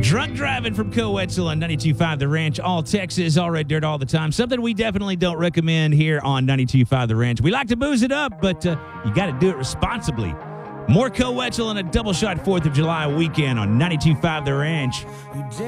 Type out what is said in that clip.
Drunk driving from Coetzel on 92.5 The Ranch, all Texas, all red dirt all the time. Something we definitely don't recommend here on 92.5 The Ranch. We like to booze it up, but you got to do it responsibly. More Coetzel and a double shot 4th of July weekend on 92.5 The Ranch.